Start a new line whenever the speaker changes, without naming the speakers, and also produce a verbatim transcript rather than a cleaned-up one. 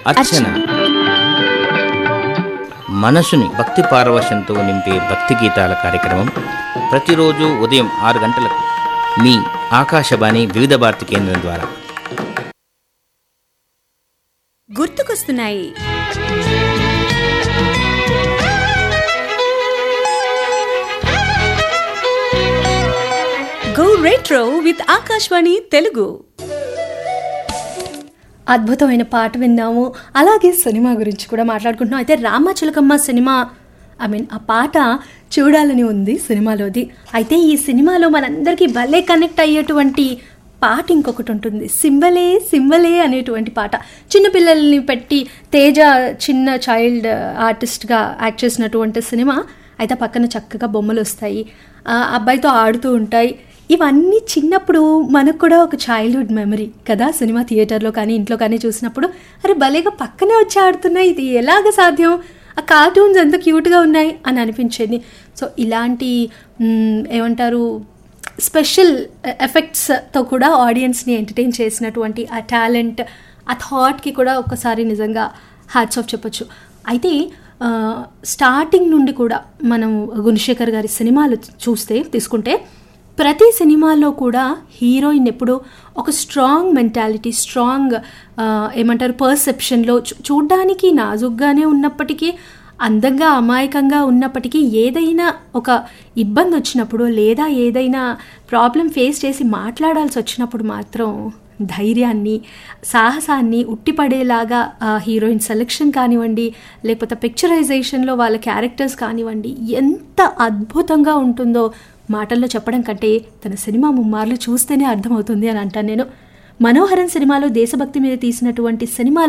అర్చన మనసుని భక్తి పారవశ్యంతో నింపే భక్తి గీతాల కార్యక్రమం ప్రతిరోజు ఉదయం ఆరు గంటలకు మీ ఆకాశవాణి వివిధ భారతి కేంద్రం ద్వారా.
గుర్తుకొస్తున్నాయి. Go retro with Akashvani Telugu.
అద్భుతమైన పాట విన్నాము. అలాగే సినిమా గురించి కూడా మాట్లాడుకుంటున్నాం. అయితే రామచిలకమ్మ సినిమా ఐ మీన్ ఆ పాట చూడాలని ఉంది సినిమాలోది. అయితే ఈ సినిమాలో మనందరికీ భలే కనెక్ట్ అయ్యేటువంటి పాట ఇంకొకటి ఉంటుంది, సింబలే సింబలే అనేటువంటి పాట. చిన్నపిల్లల్ని పెట్టి తేజ చిన్న చైల్డ్ ఆర్టిస్ట్గా యాక్ట్ చేసినటువంటి సినిమా. అయితే పక్కన చక్కగా బొమ్మలు వస్తాయి, అబ్బాయితో ఆడుతూ ఉంటాయి. ఇవన్నీ చిన్నప్పుడు మనకు కూడా ఒక చైల్డ్హుడ్ మెమరీ కదా. సినిమా థియేటర్లో కానీ ఇంట్లో కానీ చూసినప్పుడు అరే భలేగా పక్కనే వచ్చి ఆడుతున్నాయి, ఇది ఎలాగ సాధ్యం, ఆ కార్టూన్స్ ఎంత క్యూట్గా ఉన్నాయి అని అనిపించేది. సో ఇలాంటి ఏమంటారు స్పెషల్ ఎఫెక్ట్స్తో కూడా ఆడియన్స్ని ఎంటర్టైన్ చేసినటువంటి ఆ టాలెంట్, ఆ థాట్కి కూడా ఒకసారి నిజంగా హ్యాట్స్ ఆఫ్ చెప్పొచ్చు. అయితే స్టార్టింగ్ నుండి కూడా మనం గుణశేఖర్ గారి సినిమాలు చూస్తే తీసుకుంటే ప్రతి సినిమాలో కూడా హీరోయిన్ ఎప్పుడు ఒక స్ట్రాంగ్ మెంటాలిటీ, స్ట్రాంగ్ ఏమంటారు పర్సెప్షన్లో చూడ్డానికి నాజుగ్గానే ఉన్నప్పటికీ, అందంగా అమాయకంగా ఉన్నప్పటికీ ఏదైనా ఒక ఇబ్బంది వచ్చినప్పుడు లేదా ఏదైనా ప్రాబ్లం ఫేస్ చేసి మాట్లాడాల్సి వచ్చినప్పుడు మాత్రం ధైర్యాన్ని, సాహసాన్ని ఉట్టిపడేలాగా హీరోయిన్ సెలెక్షన్ కానివ్వండి, లేకపోతే పిక్చరైజేషన్లో వాళ్ళ క్యారెక్టర్స్ కానివ్వండి, ఎంత అద్భుతంగా ఉంటుందో మాటల్లో చెప్పడం కంటే తన సినిమా ముమ్మార్లు చూస్తేనే అర్థమవుతుంది అని అంటాను నేను. మనోహరం సినిమాలో దేశభక్తి మీద తీసినటువంటి సినిమా